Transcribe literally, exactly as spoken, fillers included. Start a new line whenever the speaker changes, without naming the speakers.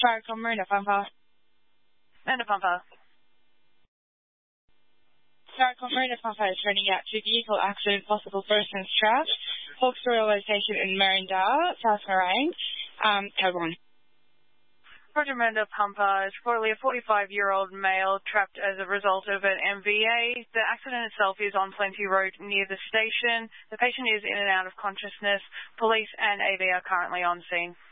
Starcom Marina Pampa.
Marina Pampa.
Starcom Marina Pampa is turning out to vehicle accident, possible person's trapped. Hawkes Railway Station in Marinda, South Nerang. Um, code one.
Roger, Marina Pampa is reportedly a forty-five-year-old male trapped as a result of an M V A. The accident itself is on Plenty Road near the station. The patient is in and out of consciousness. Police and A V are currently on scene.